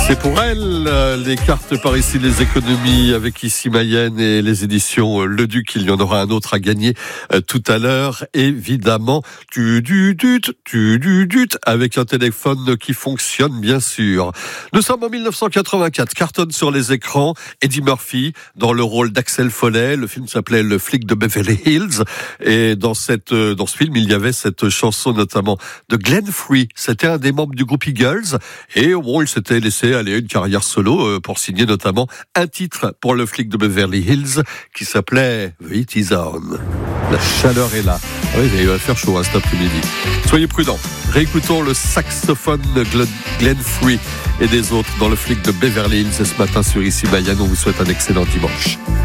C'est pour elle, les cartes par ici, les économies avec ici Mayenne et les éditions Le Duc. Il y en aura un autre à gagner tout à l'heure. Évidemment, avec un téléphone qui fonctionne bien sûr. Nous sommes en 1984, cartonne sur les écrans, Eddie Murphy dans le rôle d'Axel Foley. Le film s'appelait Le flic de Beverly Hills. Et dans ce film, il y avait cette chanson notamment de Glenn Frey. C'était un des membres du groupe Eagles. Et bon, il s'était laissé aller une carrière solo pour signer notamment un titre pour le flic de Beverly Hills qui s'appelait The Heat Is On. La chaleur est là. Ah oui, il va faire chaud cet après-midi. Soyez prudents. Réécoutons le saxophone de Glenn Frey et des autres dans le flic de Beverly Hills ce matin sur ici Mayenne. On vous souhaite un excellent dimanche.